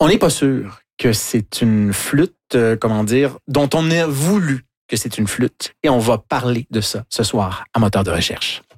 On n'est pas sûr que c'est une flûte, dont on a voulu que c'est une flûte. Et on va parler de ça ce soir à Moteur de recherche.